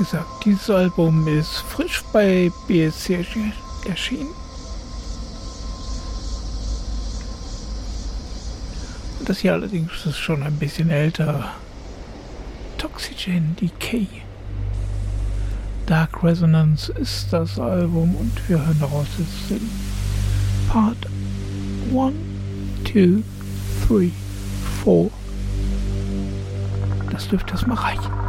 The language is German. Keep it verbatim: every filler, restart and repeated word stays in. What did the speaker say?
gesagt, dieses Album ist frisch bei B S C erschienen. Das hier allerdings ist schon ein bisschen älter. Toxygen Decay. Dark Resonance ist das Album und wir hören daraus jetzt den Part eins, zwei, drei, vier. Das dürfte es mal reichen.